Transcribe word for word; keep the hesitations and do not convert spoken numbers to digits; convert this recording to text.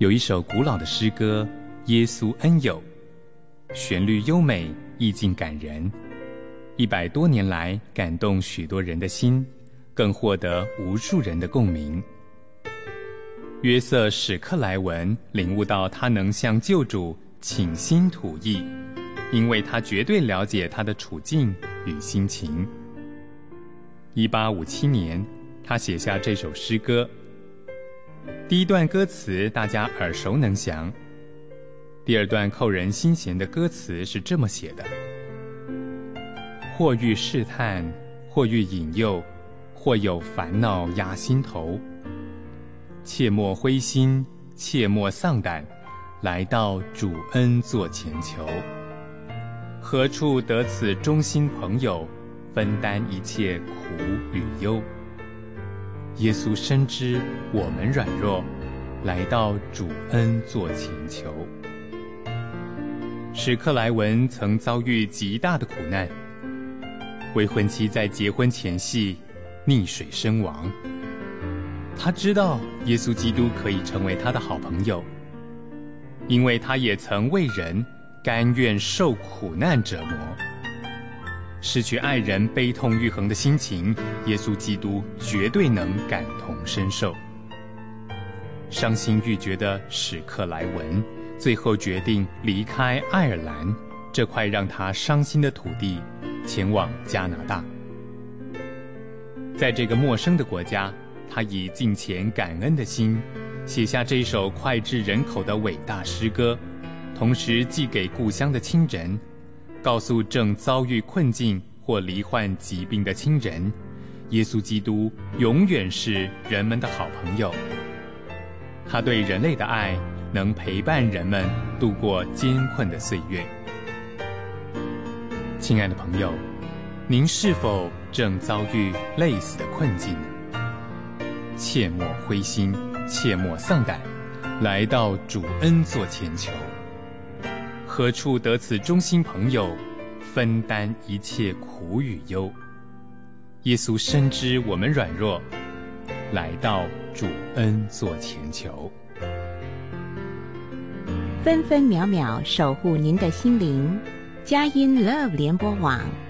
有一首古老的诗歌《耶稣恩友》，旋律优美，意境感人，一百多年来感动许多人的心，更获得无数人的共鸣。约瑟·史克莱文领悟到他能向救主倾心吐意，因为他绝对了解他的处境与心情。一八五七年，他写下这首诗歌。第一段歌词大家耳熟能详，第二段扣人心弦的歌词是这么写的：或遇试探，或遇引诱，或有烦恼压心头，切莫灰心，切莫丧胆，来到主恩座前求。何处得此忠心朋友，分担一切苦与忧。耶稣深知我们软弱，来到主恩座前求。史克莱文曾遭遇极大的苦难，未婚妻在结婚前夕溺水身亡。他知道耶稣基督可以成为他的好朋友，因为他也曾为人甘愿受苦难折磨。失去爱人悲痛欲横的心情，耶稣基督绝对能感同身受。伤心欲绝的史克莱文最后决定离开爱尔兰这块让他伤心的土地，前往加拿大。在这个陌生的国家，他以敬虔感恩的心写下这首脍炙人口的伟大诗歌，同时寄给故乡的亲人，告诉正遭遇困境或罹患疾病的亲人，耶稣基督永远是人们的好朋友。他对人类的爱能陪伴人们度过艰困的岁月。亲爱的朋友，您是否正遭遇类似的困境呢？切莫灰心，切莫丧胆，来到主恩座前求。何处得此忠心朋友，分担一切苦与忧。耶稣深知我们软弱，来到主恩座前求。 分分秒秒守护您的心灵，佳音 Love 联播网